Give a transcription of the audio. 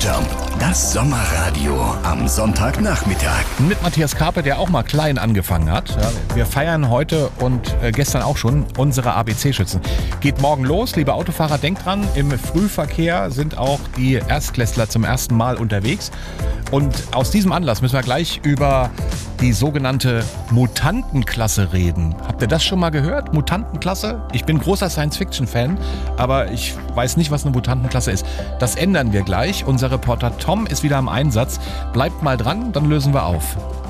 Jump, das Sommerradio am Sonntagnachmittag. Mit Matthias Karpe, der auch mal klein angefangen hat. Ja, wir feiern heute und gestern auch schon unsere ABC-Schützen. Geht morgen los, liebe Autofahrer, denkt dran, im Frühverkehr sind auch die Erstklässler zum ersten Mal unterwegs. Und aus diesem Anlass müssen wir gleich über die sogenannte Mutantenklasse reden. Habt ihr das schon mal gehört? Mutantenklasse? Ich bin großer Science-Fiction-Fan, aber ich weiß nicht, was eine Mutantenklasse ist. Das ändern wir gleich. Unser Reporter Tom ist wieder am Einsatz. Bleibt mal dran, dann lösen wir auf.